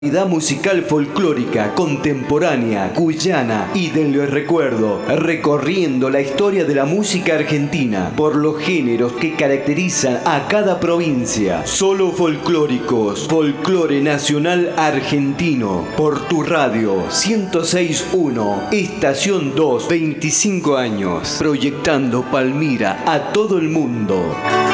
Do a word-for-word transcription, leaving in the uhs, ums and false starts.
Identidad musical folclórica, contemporánea, cuyana y del recuerdo, recorriendo la historia de la música argentina por los géneros que caracterizan a cada provincia. Solo folclóricos, folclore nacional argentino, por tu radio ciento seis punto uno, estación dos, veinticinco años, proyectando Palmira a todo el mundo.